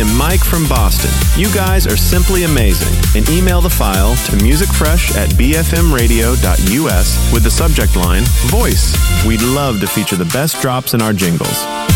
and Mike from Boston. You guys are simply amazing. And email the file to musicfresh@bfmradio.us with the subject line, Voice. We'd love to feature the best drops in our jingles.